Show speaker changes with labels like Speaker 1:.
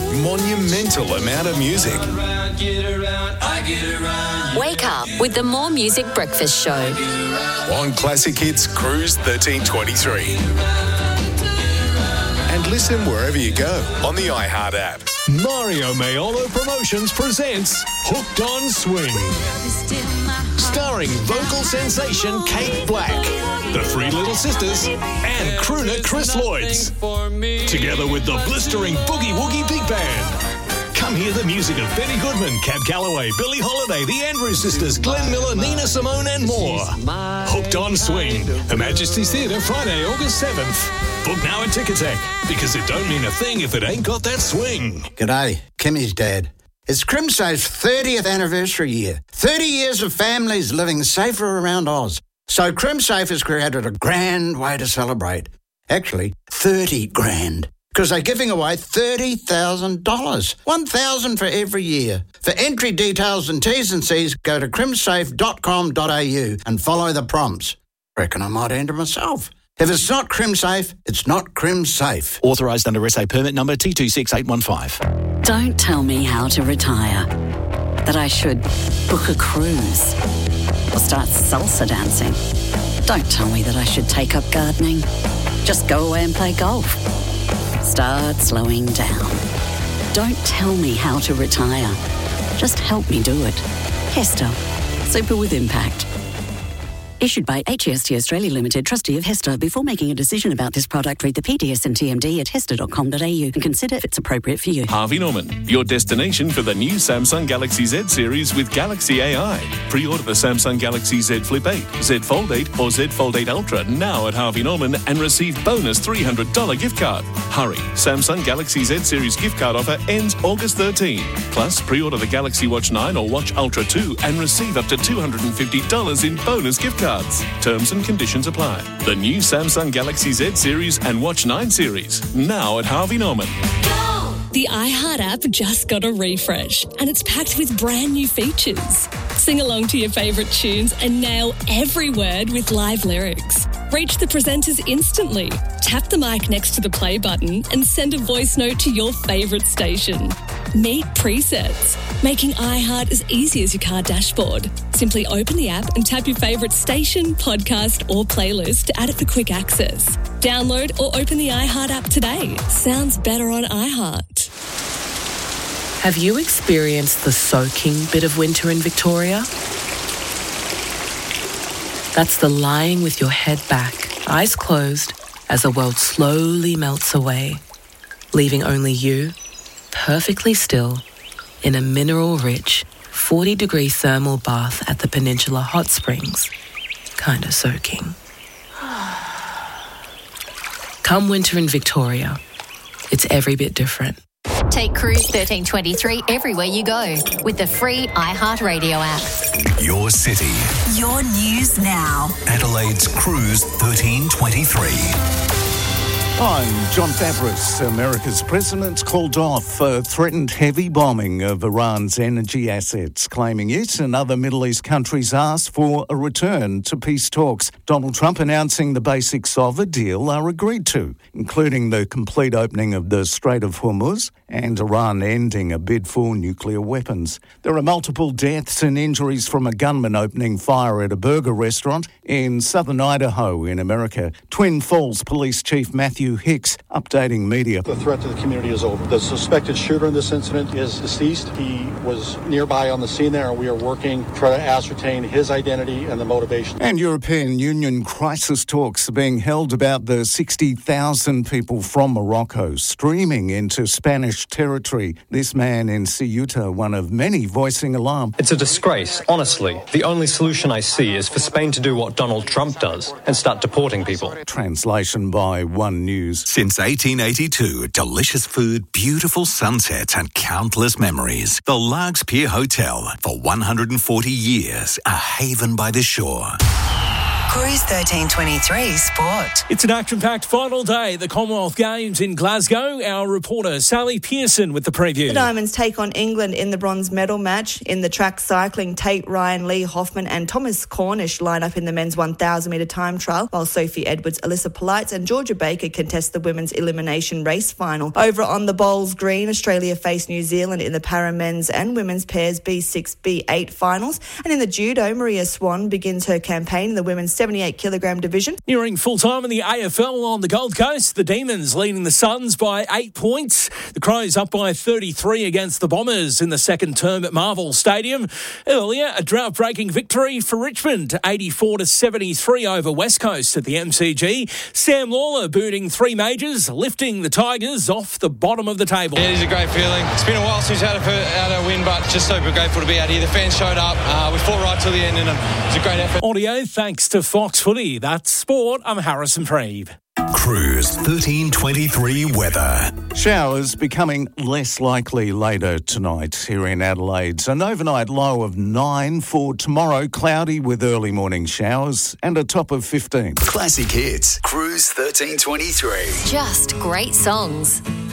Speaker 1: monumental amount of music.
Speaker 2: Wake up with the More Music Breakfast Show.
Speaker 1: On Classic Hits Cruise 1323. And listen wherever you go on the iHeart app.
Speaker 3: Mario Maiolo Promotions presents Hooked on Swing. Starring vocal sensation Kate Black, the Three Little Sisters, and crooner Chris Lloyds. Together with the blistering Boogie Woogie Big Band. Come hear the music of Benny Goodman, Cab Calloway, Billie Holiday, the Andrews Sisters, Glenn Miller, Nina Simone and more. Hooked on Swing. Her Majesty's Theatre, Friday, August 7th. Book now at Ticketek, because it don't mean a thing if it ain't got that swing.
Speaker 4: G'day, Kimmy's dad. It's CrimSafe's 30th anniversary year. 30 years of families living safer around Oz. So CrimSafe has created a grand way to celebrate. Actually, 30 grand. Because they're giving away $30,000. $1,000 for every year. For entry details and T's and C's, go to crimsafe.com.au and follow the prompts. Reckon I might enter myself. If it's not CrimSafe, it's not CrimSafe.
Speaker 5: Authorised under SA permit number T26815.
Speaker 6: Don't tell me how to retire. That I should book a cruise or start salsa dancing. Don't tell me that I should take up gardening. Just go away and play golf. Start slowing down. Don't tell me how to retire. Just help me do it. Hester. Super with impact. Issued by HEST Australia Limited, trustee of Hester. Before making a decision about this product, read the PDS and TMD at hester.com.au and consider if it's appropriate for you.
Speaker 7: Harvey Norman, your destination for the new Samsung Galaxy Z series with Galaxy AI. Pre-order the Samsung Galaxy Z Flip 8, Z Fold 8 or Z Fold 8 Ultra now at Harvey Norman and receive bonus $300 gift card. Hurry, Samsung Galaxy Z series gift card offer ends August 13. Plus, pre-order the Galaxy Watch 9 or Watch Ultra 2 and receive up to $250 in bonus gift cards. Terms and conditions apply. The new Samsung Galaxy Z series and Watch 9 series, now at Harvey Norman.
Speaker 8: The iHeart app just got a refresh and it's packed with brand new features. Sing along to your favourite tunes and nail every word with live lyrics. Reach the presenters instantly. Tap the mic next to the play button and send a voice note to your favourite station. Meet presets, making iHeart as easy as your car dashboard. Simply open the app and tap your favourite station, podcast or playlist to add it for quick access. Download or open the iHeart app today. Sounds better on iHeart.
Speaker 9: Have you experienced the soaking bit of winter in Victoria? That's the lying with your head back, eyes closed, as the world slowly melts away, leaving only you, perfectly still, in a mineral-rich, 40-degree thermal bath at the Peninsula Hot Springs, kinda soaking. Come winter in Victoria, it's every bit different.
Speaker 2: Take Cruise 1323 everywhere you go with the free iHeartRadio app.
Speaker 1: Your city.
Speaker 10: Your news now.
Speaker 1: Adelaide's Cruise 1323.
Speaker 11: I'm John Favreau. America's president called off a threatened heavy bombing of Iran's energy assets, claiming it and other Middle East countries asked for a return to peace talks. Donald Trump announcing the basics of a deal are agreed to, including the complete opening of the Strait of Hormuz and Iran ending a bid for nuclear weapons. There are multiple deaths and injuries from a gunman opening fire at a burger restaurant in southern Idaho in America. Twin Falls Police Chief Matthew Hicks updating media.
Speaker 12: The threat to the community is over. The suspected shooter in this incident is deceased. He was nearby on the scene there, and we are working to try to ascertain his identity and the motivation.
Speaker 11: And European Union crisis talks are being held about the 60,000 people from Morocco streaming into Spanish territory. This man in Ceuta, one of many voicing alarm.
Speaker 13: It's a disgrace, honestly. The only solution I see is for Spain to do what Donald Trump does and start deporting people.
Speaker 11: Translation by One News.
Speaker 1: Since 1882, delicious food, beautiful sunsets and countless memories. The Largs Pier Hotel, for 140 years, a haven by the shore.
Speaker 10: Cruise 1323 Sport.
Speaker 14: It's an action-packed final day at the Commonwealth Games in Glasgow. Our reporter Sally Pearson with the preview.
Speaker 15: The Diamonds take on England in the bronze medal match. In the track cycling, Tate Ryan, Lee Hoffman and Thomas Cornish line up in the men's 1,000-metre time trial, while Sophie Edwards, Alyssa Polites and Georgia Baker contest the women's elimination race final. Over on the bowls green, Australia face New Zealand in the para men's and women's pairs B6, B8 finals. And in the judo, Maria Swan begins her campaign in the women's 78-kilogram division.
Speaker 14: Nearing full-time in the AFL on the Gold Coast, the Demons leading the Suns by 8 points. The Crows up by 33 against the Bombers in the second term at Marvel Stadium. Earlier, a drought-breaking victory for Richmond, 84-73 over West Coast at the MCG. Sam Lawler booting 3 majors, lifting the Tigers off the bottom of the table.
Speaker 16: Yeah, it is a great feeling. It's been a while since we had a win, but just so grateful to be out here. The fans showed up. We fought right till the end, and it was a great effort.
Speaker 14: Audio thanks to Fox Footy. That's sport. I'm Harrison Freeve.
Speaker 1: Cruise 1323 weather.
Speaker 11: Showers becoming less likely later tonight here in Adelaide. An overnight low of 9 for tomorrow. Cloudy with early morning showers and a top of 15.
Speaker 1: Classic hits. Cruise 1323.
Speaker 2: Just great songs.